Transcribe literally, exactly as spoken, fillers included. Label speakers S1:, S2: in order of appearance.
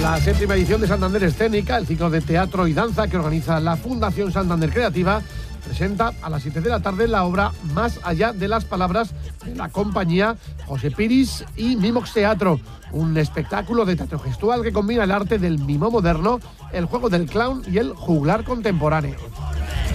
S1: La séptima edición de Santander Escénica, el ciclo de teatro y danza que organiza la Fundación Santander Creativa, presenta a las siete de la tarde la obra Más allá de las palabras de la compañía José Piris y Mimox Teatro, un espectáculo de teatro gestual que combina el arte del mimo moderno, el juego del clown y el juglar contemporáneo.